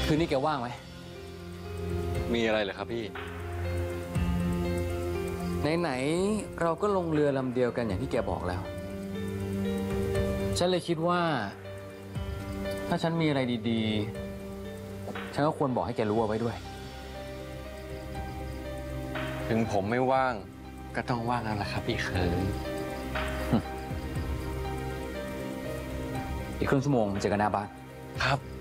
คืนนี้แกว่างไหมมีอะไรเหรอครับพี่ไหนๆเราก็ลงเรือลำเดียวกันอย่างที่แกบอกแล้วฉันเลยคิดว่าถ้าฉันมีอะไรดีๆฉันก็ควรบอกให้แกรู้เอาไว้ด้วยถึงผมไม่ว่างก็ต้องว่างแล้วล่ะครับพี่เขินอีกครึ่งชั่วโมงเจอกันหน้าบ้านครับ